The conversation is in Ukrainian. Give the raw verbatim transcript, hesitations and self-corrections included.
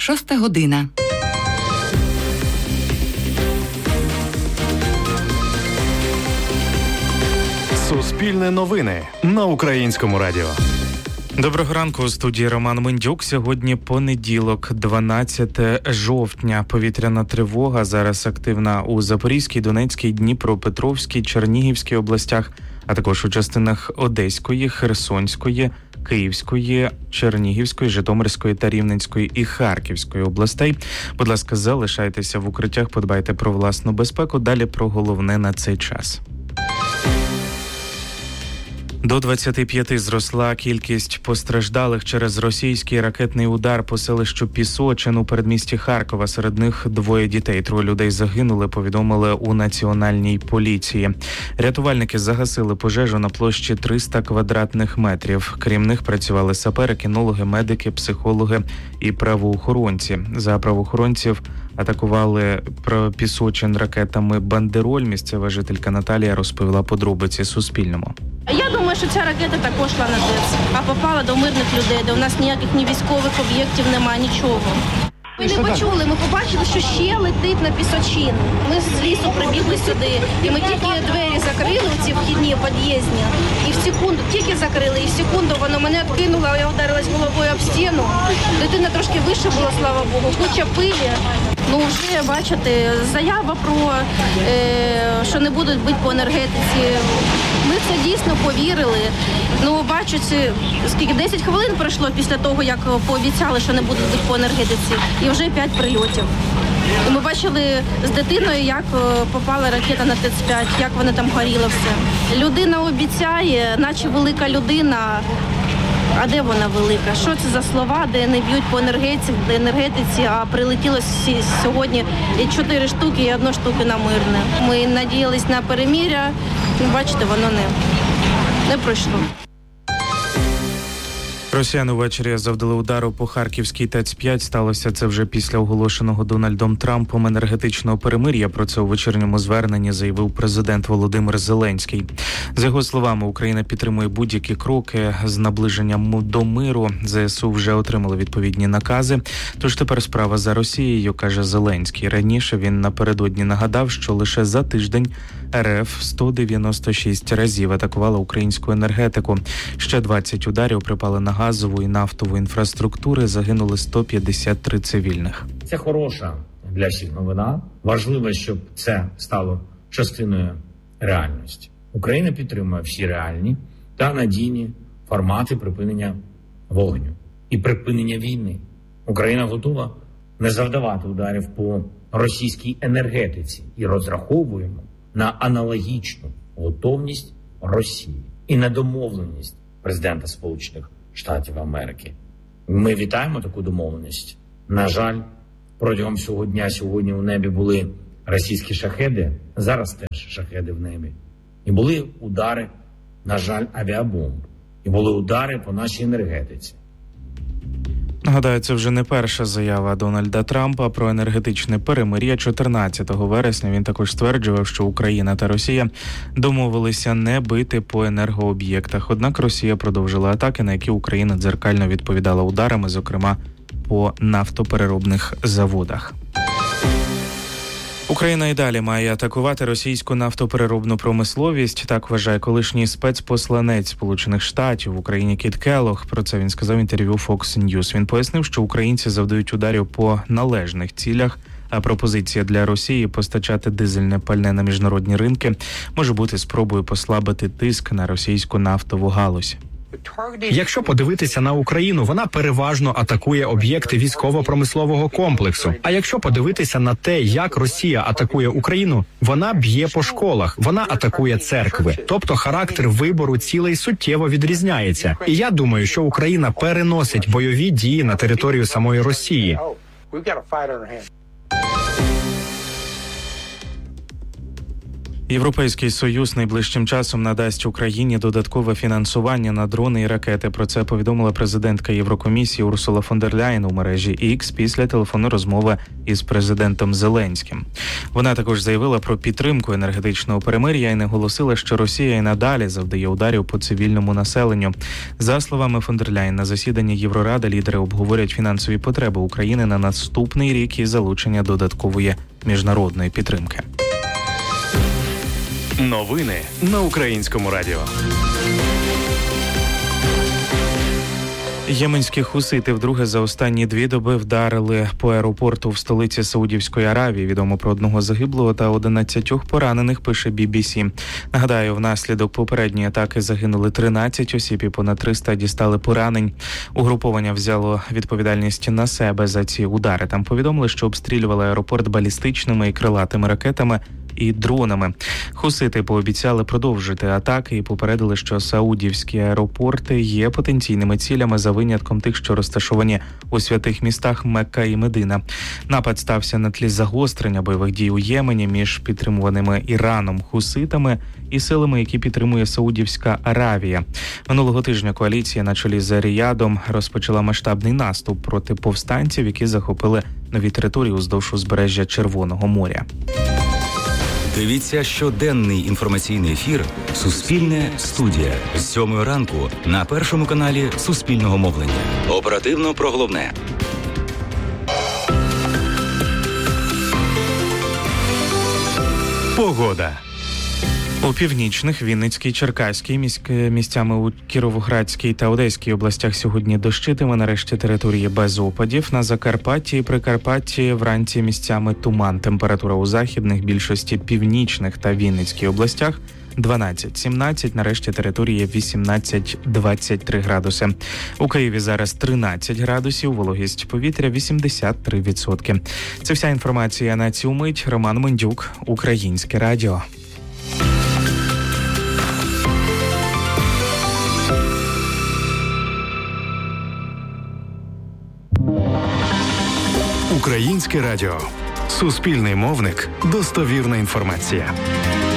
Шоста година. Суспільне новини на Українському радіо. Доброго ранку, у студії Роман Мендюк. Сьогодні понеділок, дванадцяте жовтня. Повітряна тривога зараз активна у Запорізькій, Донецькій, Дніпропетровській, Чернігівській областях, а також у частинах Одеської, Херсонської, Київської, Чернігівської, Житомирської та Рівненської і Харківської областей. Будь ласка, залишайтеся в укриттях, подбайте про власну безпеку. Далі про головне на цей час. До двадцяти п'яти зросла кількість постраждалих через російський ракетний удар по селищу Пісочин у передмісті Харкова. Серед них двоє дітей. Троє людей загинули, повідомили у Національній поліції. Рятувальники загасили пожежу на площі триста квадратних метрів. Крім них працювали сапери, кінологи, медики, психологи і правоохоронці. За правоохоронців атакували про Пісочин ракетами «Бандероль». Місцева жителька Наталія розповіла подробиці Суспільному. Я думаю, що ця ракета також йшла на ТЕЦ, а попала до мирних людей, де у нас ніяких ні військових об'єктів немає, нічого. Ми не почули, ми побачили, що ще летить на Пісочин. Ми з лісу прибігли сюди, і ми тільки двері закрили, ці вхідні, під'їзні, і в секунду, тільки закрили, і в секунду воно мене відкинуло, а я вдарилась головою об стіну. Дитина трошки вище була, слава Богу, куча пилі. Ну, вже, бачите, заява про, е, що не будуть бити по енергетиці. Ми в це дійсно повірили. Ну, бачите, скільки, десять хвилин пройшло після того, як пообіцяли, що не будуть бити по енергетиці. І вже п'ять прильотів. І ми бачили з дитиною, як попала ракета на ТЕЦ п'ять, як вона там горіла все. Людина обіцяє, наче велика людина. А де вона велика? Що це за слова, де не б'ють по енергетиці, енергетиці, а прилетіло сьогодні чотири штуки і одна штука на мирне. Ми надіялись на перемир'я, бачите, воно не, не пройшло. Росіяни ввечері завдали удару по Харківській ТЕЦ п'ять. Сталося це вже після оголошеного Дональдом Трампом енергетичного перемир'я. Про це у вечірньому зверненні заявив президент Володимир Зеленський. За його словами, Україна підтримує будь-які кроки з наближенням до миру. ЗСУ вже отримали відповідні накази. Тож тепер справа за Росією, каже Зеленський. Раніше він напередодні нагадав, що лише за тиждень РФ сто дев'яносто шість разів атакувала українську енергетику. Ще двадцять ударів припали на газову і нафтову інфраструктури, загинули сто п'ятдесят три цивільних. Це хороша для всіх новина. Важливо, щоб це стало частиною реальності. Україна підтримує всі реальні та надійні формати припинення вогню і припинення війни. Україна готова не завдавати ударів по російській енергетиці і розраховуємо на аналогічну готовність Росії і на домовленість президента Сполучених Штатів Америки. Ми вітаємо таку домовленість. На жаль, протягом всього дня сьогодні у небі були російські шахеди, зараз теж шахеди в небі. І були удари, на жаль, авіабомб. І були удари по нашій енергетиці. Нагадаю, це вже не перша заява Дональда Трампа про енергетичне перемир'я. чотирнадцятого вересня він також стверджував, що Україна та Росія домовилися не бити по енергооб'єктах. Однак Росія продовжила атаки, на які Україна дзеркально відповідала ударами, зокрема по нафтопереробних заводах. Україна і далі має атакувати російську нафтопереробну промисловість. Так вважає колишній спецпосланець Сполучених Штатів в Україні Кіт Келлог. Про це він сказав в інтерв'ю Fox News. Він пояснив, що українці завдають ударів по належних цілях, а пропозиція для Росії постачати дизельне пальне на міжнародні ринки може бути спробою послабити тиск на російську нафтову галузь. Якщо подивитися на Україну, вона переважно атакує об'єкти військово-промислового комплексу. А якщо подивитися на те, як Росія атакує Україну, вона б'є по школах, вона атакує церкви. Тобто характер вибору цілей суттєво відрізняється. І я думаю, що Україна переносить бойові дії на територію самої Росії. Європейський Союз найближчим часом надасть Україні додаткове фінансування на дрони і ракети. Про це повідомила президентка Єврокомісії Урсула фон дер Ляєн у мережі X після телефонної розмови із президентом Зеленським. Вона також заявила про підтримку енергетичного перемир'я і наголосила, що Росія і надалі завдає ударів по цивільному населенню. За словами фон дер Ляєн, на засіданні Євроради лідери обговорять фінансові потреби України на наступний рік і залучення додаткової міжнародної підтримки. Новини на Українському радіо. Єменські хусити вдруге за останні дві доби вдарили по аеропорту в столиці Саудівської Аравії. Відомо про одного загиблого та одинадцятьох поранених, пише бі бі сі. Нагадаю, внаслідок попередньої атаки загинули тринадцять осіб і понад триста дістали поранень. Угруповання взяло відповідальність на себе за ці удари. Там повідомили, що обстрілювали аеропорт балістичними і крилатими ракетами і дронами. Хусити пообіцяли продовжити атаки і попередили, що саудівські аеропорти є потенційними цілями за винятком тих, що розташовані у святих містах Мекка і Медина. Напад стався на тлі загострення бойових дій у Ємені між підтримуваними Іраном хуситами і силами, які підтримує Саудівська Аравія. Минулого тижня коаліція на чолі з Ріядом розпочала масштабний наступ проти повстанців, які захопили нові території уздовж узбережжя Червоного моря. Дивіться щоденний інформаційний ефір «Суспільне студія» з сьомої ранку на першому каналі Суспільного мовлення. Оперативно про головне. Погода. У північних, Вінницькій, Черкаській, міськ- місцями у Кіровоградській та Одеській областях сьогодні дощитиме, нарешті території без опадів. На Закарпатті і Прикарпатті вранці місцями туман. Температура у західних, більшості північних та Вінницькій областях дванадцять-сімнадцять, нарешті території вісімнадцять-двадцять три градуси. У Києві зараз тринадцять градусів, вологість повітря вісімдесят три відсотки. Це вся інформація на цю мить. Роман Мендюк, Українське радіо. Українське радіо. Суспільний мовник. Достовірна інформація.